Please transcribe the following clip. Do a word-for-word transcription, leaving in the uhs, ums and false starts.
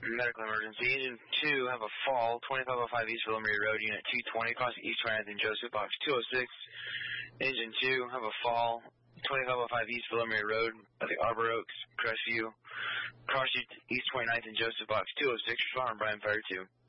Medical emergency. Engine two, have a fall, twenty-five oh five East Willamette Road, Unit two twenty, crossing East twenty-ninth and Joseph, box two oh six. Engine two, have a fall, twenty-five oh five East Willamette Road, at the Arbor Oaks, Crestview, crossing East twenty-ninth and Joseph, box two oh six, responding Brian Fire two.